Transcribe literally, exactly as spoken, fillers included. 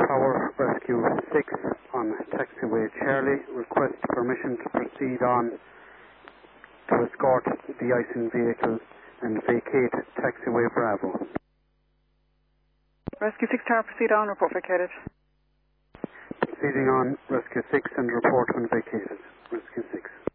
Tower, Rescue six on taxiway Charlie. Request permission to proceed on to escort the icing vehicle and vacate taxiway Bravo. Rescue six Tower, proceed on, report vacated. Proceeding on Rescue six and report when vacated. Rescue six.